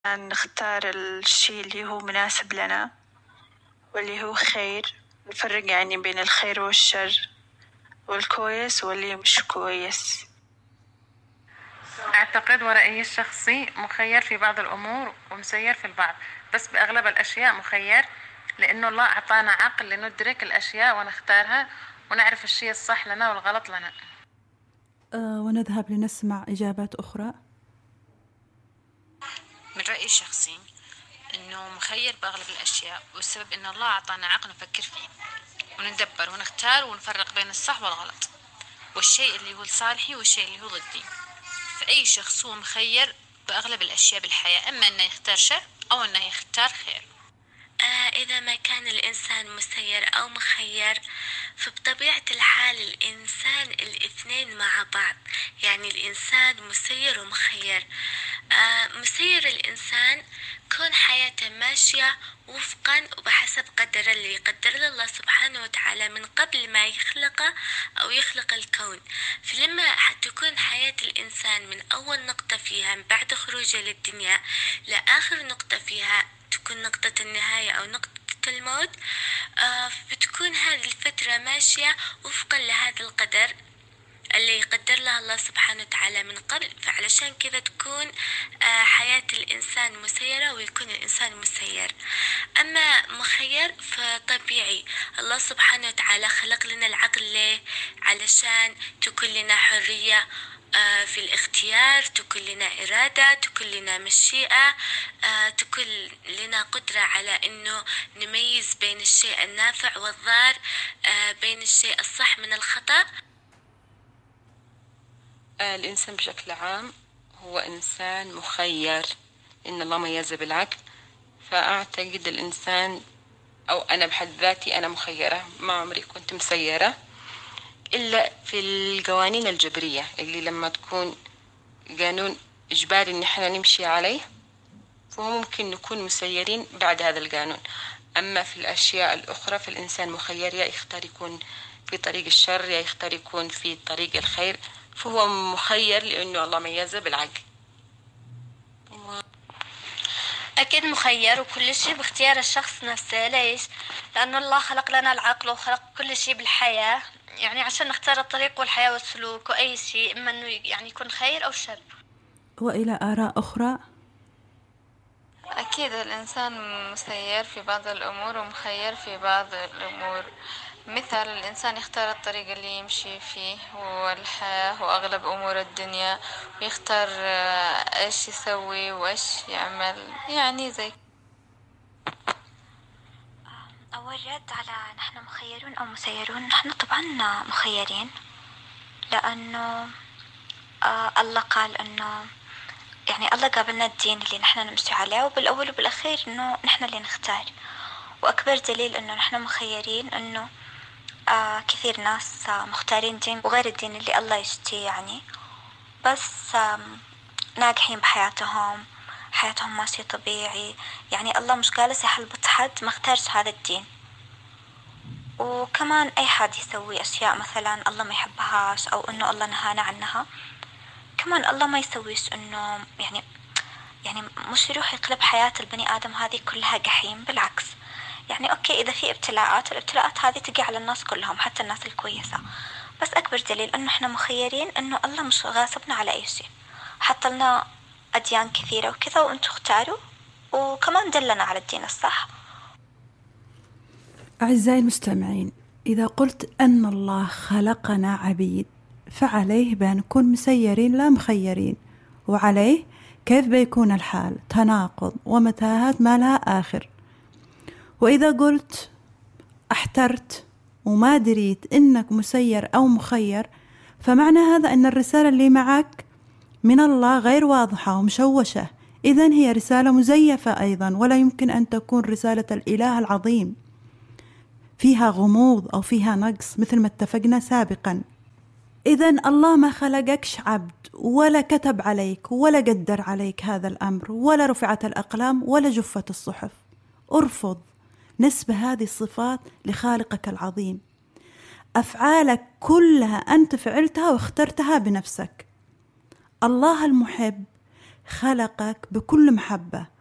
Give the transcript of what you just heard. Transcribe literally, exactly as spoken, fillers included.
نختار الشيء اللي هو مناسب لنا واللي هو خير، نفرق يعني بين الخير والشر والكويس واللي مش كويس. أعتقد ورأيي الشخصي مخير في بعض الأمور ومسير في البعض، بس بأغلب الأشياء مخير، لأنه الله أعطانا عقل لندرك الأشياء ونختارها ونعرف الشيء الصح لنا والغلط لنا. أه ونذهب لنسمع إجابات أخرى. من رأيي الشخصي إنه مخير بأغلب الأشياء، والسبب إن الله أعطانا عقل نفكر فيه وندبر ونختار ونفرق بين الصح والغلط والشيء اللي هو لصالحي والشيء اللي هو ضدي. فأي شخص هو مخير بأغلب الأشياء بالحياة، أما أنه يختار شر أو أنه يختار خير. آه إذا ما كان الإنسان مسير أو مخير، فبطبيعة الحال الإنسان الاثنين مع بعض، يعني الإنسان مسير ومخير. آه مسير الإنسان كون حياته ماشية وفقا وبحسب قدر اللي يقدر له الله سبحانه وتعالى من قبل ما يخلقه أو يخلق الكون. فلما حتكون حياة الإنسان من أول نقطة فيها من بعد خروجه للدنيا لآخر نقطة فيها تكون نقطة النهاية أو نقطة الموت، آه بتكون هذه الفترة ماشية وفقا لهذا القدر اللي يقدر له الله سبحانه وتعالى من قبل. فعلشان كذا تكون آه حياة الإنسان مسيرة ويكون الإنسان مسير. أما مخير فطبيعي الله سبحانه وتعالى خلق لنا العقل ليه؟ علشان تكون لنا حرية في الاختيار، تكون لنا إرادة، تكون لنا مشيئة، تكون لنا قدرة على أنه نميز بين الشيء النافع والضار، بين الشيء الصح من الخطأ. الإنسان بشكل عام هو إنسان مخير، إن الله ميزه بالعقل. فأعتقد الإنسان أو أنا بحد ذاتي أنا مخيرة، ما عمري كنت مسيرة إلا في القوانين الجبرية اللي لما تكون قانون إجباري إن إحنا نمشي عليه فهو ممكن نكون مسيرين بعد هذا القانون. أما في الأشياء الأخرى فالإنسان مخير، يا يختار يكون في طريق الشر يا يختار يكون في طريق الخير، فهو مخير لأنه الله ميزه بالعقل. أكيد مخير، وكل شيء باختيار الشخص نفسه. ليش؟ لأنه الله خلق لنا العقل وخلق كل شيء بالحياة، يعني عشان نختار الطريق والحياة والسلوك وأي شيء، إما إنه يعني يكون خير أو شر. وإلى آراء أخرى. أكيد الإنسان مسير في بعض الأمور ومخير في بعض الأمور. مثال الإنسان يختار الطريق اللي يمشي فيه والحياة وأغلب أمور الدنيا، ويختار إيش يسوي وإيش يعمل، يعني زي. أول رد على نحن مخيرون أو مسيرون، نحن طبعا مخيرين، لأنه آه الله قال أنه يعني الله قابلنا الدين اللي نحن نمشي عليه، وبالأول وبالأخير أنه نحن اللي نختار. وأكبر دليل أنه نحن مخيرين أنه آه كثير ناس آه مختارين دين وغير الدين اللي الله يشتيه، يعني بس آه ناجحين بحياتهم، حياتهم ماشية طبيعي. يعني الله مش جالس يحلبط حد ما اختارش هذا الدين. وكمان أي حد يسوي أشياء مثلا الله ما يحبهاش أو أنه الله نهانا عنها، كمان الله ما يسويش أنه يعني يعني مش يروح يقلب حياة البني آدم هذه كلها جحيم. بالعكس، يعني أوكي إذا في ابتلاءات، الابتلاءات هذه تجي على الناس كلهم حتى الناس الكويسة، بس أكبر دليل أنه إحنا مخيرين أنه الله مش غاصبنا على أي شيء. حط لنا أديان كثيرة وكذا وأنتوا اختاروا، وكمان دلنا على الدين الصح. أعزائي المستمعين، إذا قلت أن الله خلقنا عبيد فعليه بنكون مسيرين لا مخيرين، وعليه كيف بيكون الحال؟ تناقض ومتاهات ما لها آخر. وإذا قلت احترت وما دريت إنك مسير أو مخير، فمعنى هذا أن الرسالة اللي معك من الله غير واضحة ومشوشة، إذن هي رسالة مزيفة أيضا، ولا يمكن أن تكون رسالة الإله العظيم، فيها غموض أو فيها نقص مثل ما اتفقنا سابقا. إذن الله ما خلقكش عبد، ولا كتب عليك ولا قدر عليك هذا الأمر، ولا رفعت الأقلام ولا جفت الصحف. أرفض نسبة هذه الصفات لخالقك العظيم. أفعالك كلها أنت فعلتها واخترتها بنفسك. الله المحب خلقك بكل محبة